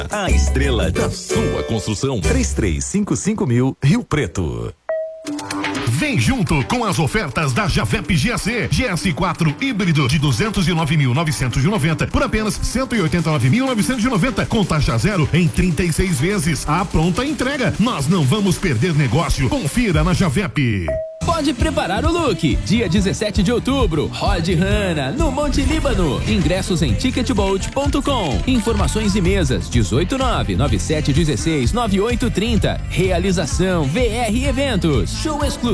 A estrela da sua construção. 3355.000 Rio Preto. Vem junto com as ofertas da Javep GAC. GS4 híbrido de 209.990 por apenas 189.990 com taxa zero em 36 vezes. A pronta entrega. Nós não vamos perder negócio. Confira na Javep. Pode preparar o look. Dia 17 de outubro, Rod Hanna, no Monte Líbano. Ingressos em ticketbolt.com. Informações e mesas 18997169830. Realização VR Eventos. Show exclusivo.